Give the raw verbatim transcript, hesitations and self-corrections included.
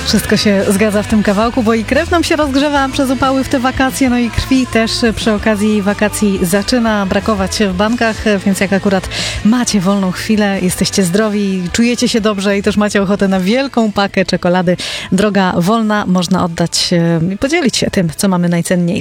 Wszystko się zgadza w tym kawałku, bo i krew nam się rozgrzewa przez upały w te wakacje, no i krwi też przy okazji wakacji zaczyna brakować w bankach, więc jak akurat macie wolną chwilę, jesteście zdrowi, czujecie się dobrze i też macie ochotę na wielką pakę czekolady, droga wolna, można oddać i podzielić się tym, co mamy najcenniejsze.